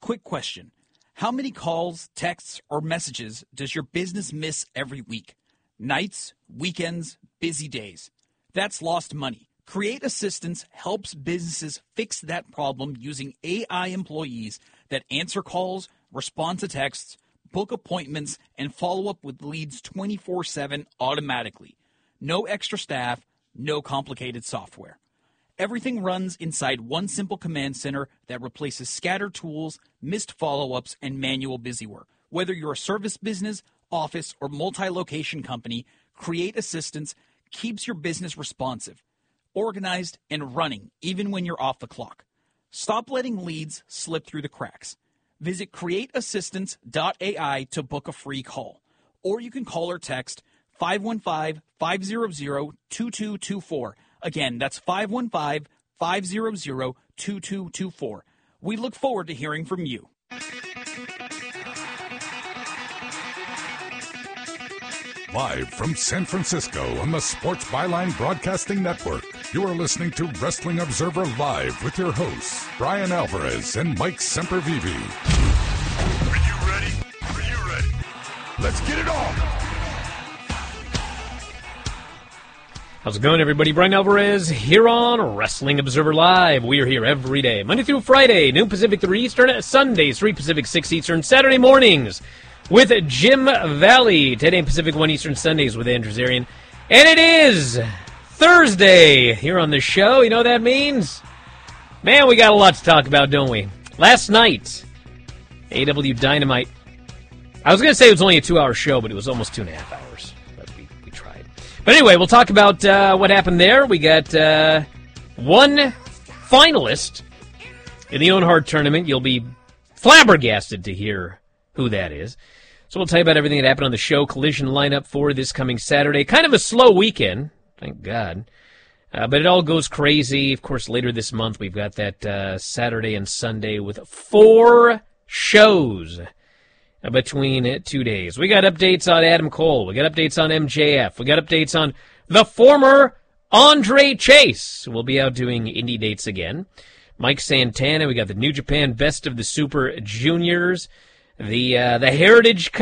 Quick question. How many calls, texts, or messages does your business miss every week? Nights, weekends, busy days. That's lost money. Create Assistance helps businesses fix that problem using AI employees that answer calls, respond to texts, book appointments, and follow up with leads 24/7 automatically. No extra staff, no complicated software. Everything runs inside one simple command center that replaces scattered tools, missed follow-ups, and manual busywork. Whether you're a service business, office, or multi-location company, Create Assistance keeps your business responsive, organized, and running even when you're off the clock. Stop letting leads slip through the cracks. Visit createassistance.ai to book a free call. Or you can call or text 515-500-2224. Again, that's 515-500-2224. We look forward to hearing from you. Live from San Francisco on the Sports Byline Broadcasting Network, you are listening to Wrestling Observer Live with your hosts, Brian Alvarez and Mike Sempervive. Are you ready? Are you ready? Let's get it on! How's it going, everybody? Brian Alvarez here on Wrestling Observer Live. We are here every day, Monday through Friday, noon Pacific, 3 Eastern, Sundays, 3 Pacific, 6 Eastern, Saturday mornings with Jim Valley, 10 a.m. Pacific, 1 Eastern, Sundays with Andrew Zarian. And it is Thursday here on the show. You know what that means? Man, we got a lot to talk about, don't we? Last night, AEW Dynamite. I was going to say it was only a 2-hour show, but it was almost 2.5 hours. But we tried. But anyway, we'll talk about what happened there. We got one finalist in the Owen Hart tournament. You'll be flabbergasted to hear who that is. So we'll tell you about everything that happened on the show. Collision lineup for this coming Saturday. Kind of a slow weekend, thank God. But it all goes crazy. Of course, later this month, we've got that Saturday and Sunday with 4 shows between 2 days. We got updates on Adam Cole. We got updates on MJF. We got updates on the former Andre Chase. We'll be out doing indie dates again. Mike Santana. We got the New Japan Best of the Super Juniors. The Heritage Cup.